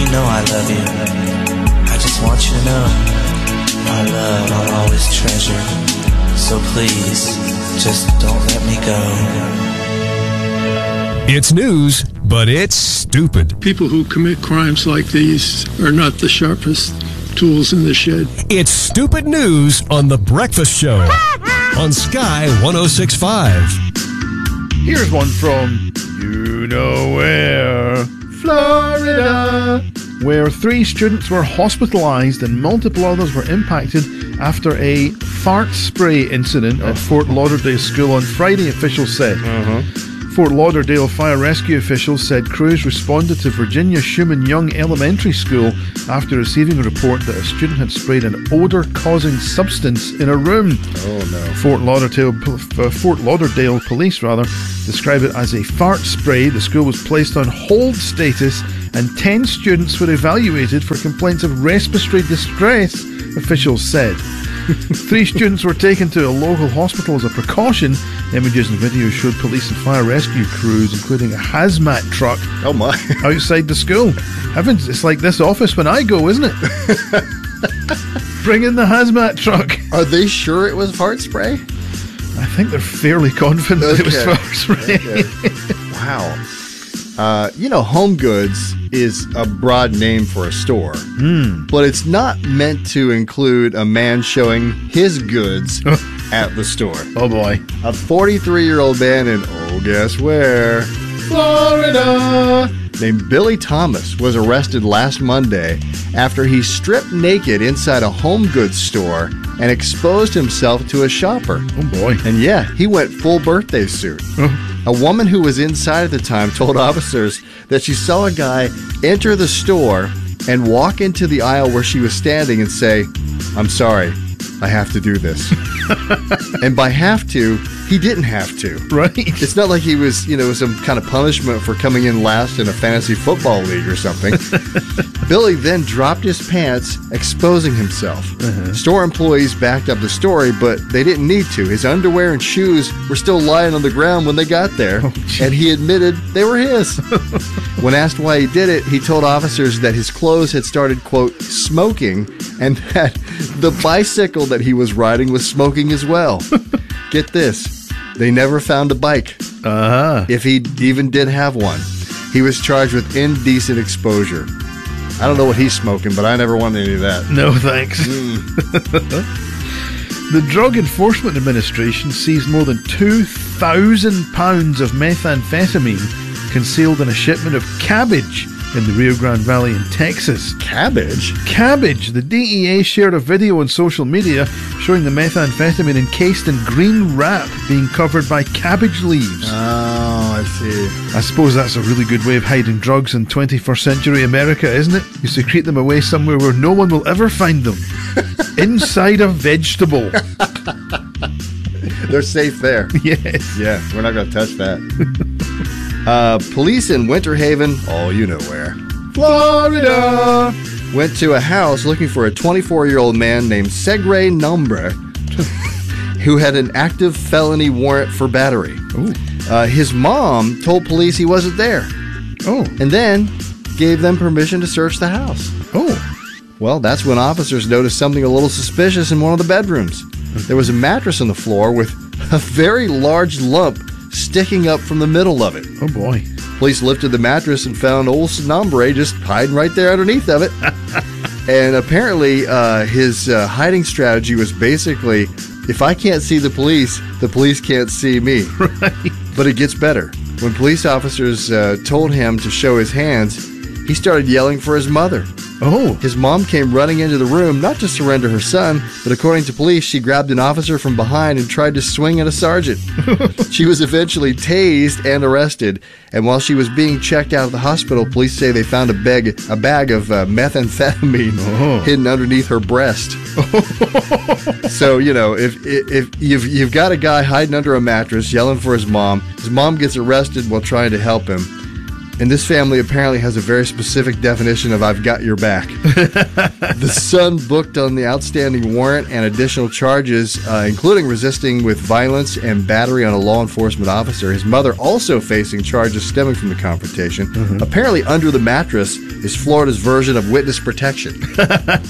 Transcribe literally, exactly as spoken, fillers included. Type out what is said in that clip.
You know I love you. I just want you to know my love I'll always treasure. So please, just don't let me go. It's news, but it's stupid. People who commit crimes like these are not the sharpest tools in the shed. It's stupid news on The Breakfast Show on Sky one oh six point five. Here's one from you know where, Florida, where three students were hospitalized and multiple others were impacted after a fart spray incident at Fort Lauderdale School on Friday, officials said. Uh-huh. Fort Lauderdale Fire Rescue officials said crews responded to Virginia Schumann Young Elementary School after receiving a report that a student had sprayed an odor-causing substance in a room. Oh no! Fort Lauderdale, uh, Fort Lauderdale Police rather described it as a fart spray. The school was placed on hold status, and ten students were evaluated for complaints of respiratory distress. Officials said. Three students were taken to a local hospital as a precaution. Images and videos showed police and fire rescue crews, including a hazmat truck, oh my, outside the school. Heavens, it's like this office when I go, isn't it? Bring in the hazmat truck. Are they sure it was fart spray? I think they're fairly confident okay. it was fart spray. Okay. Wow. Uh, you know, Home Goods is a broad name for a store, mm. but it's not meant to include a man showing his goods at the store. Oh boy. A forty-three-year-old man in, oh, guess where? Florida! Named Billy Thomas was arrested last Monday after he stripped naked inside a home goods store and exposed himself to a shopper. Oh boy. And yeah, he went full birthday suit. A woman who was inside at the time told officers that she saw a guy enter the store and walk into the aisle where she was standing and say, "I'm sorry, I have to do this." And by have to, he didn't have to. Right. It's not like he was, you know, some kind of punishment for coming in last in a fantasy football league or something. Billy then dropped his pants, exposing himself. Uh-huh. Store employees backed up the story, but they didn't need to. His underwear and shoes were still lying on the ground when they got there, oh, and he admitted they were his. When asked why he did it, he told officers that his clothes had started, quote, smoking, and that the bicycle that he was riding was smoking as well. Get this. They never found a bike, uh-huh. if he even did have one. He was charged with indecent exposure. I don't know what he's smoking, but I never wanted any of that. No, thanks. Mm. The Drug Enforcement Administration seized more than two thousand pounds of methamphetamine concealed in a shipment of cabbage in the Rio Grande Valley in Texas. Cabbage? Cabbage. The D E A shared a video on social media showing the methamphetamine encased in green wrap being covered by cabbage leaves. Oh, I see. I suppose that's a really good way of hiding drugs in twenty-first century America, isn't it? You secrete them away somewhere where no one will ever find them. Inside a vegetable. They're safe there. Yes. Yeah, we're not going to touch that. Uh, police in Winter Haven, oh, you know where, Florida, went to a house looking for a twenty-four-year-old man named Segre Nombre, who had an active felony warrant for battery. Uh, his mom told police he wasn't there. Oh. And then gave them permission to search the house. Oh. Well, that's when officers noticed something a little suspicious in one of the bedrooms. There was a mattress on the floor with a very large lump sticking up from the middle of it. Oh boy. Police lifted the mattress and found old Nombre just hiding right there underneath of it. And apparently uh, his uh, hiding strategy was basically, if I can't see the police, the police can't see me. Right. But it gets better. When police officers uh, told him to show his hands, he started yelling for his mother. Oh. His mom came running into the room, not to surrender her son, but according to police, she grabbed an officer from behind and tried to swing at a sergeant. She was eventually tased and arrested, and while she was being checked out of the hospital, police say they found a bag, a bag of uh, methamphetamine oh. hidden underneath her breast. So, you know, if if you've, you've got a guy hiding under a mattress yelling for his mom, his mom gets arrested while trying to help him, And this family apparently has a very specific definition of "I've got your back." The son booked on the outstanding warrant and additional charges, uh, including resisting with violence and battery on a law enforcement officer. His mother also facing charges stemming from the confrontation. Mm-hmm. Apparently, under the mattress is Florida's version of witness protection.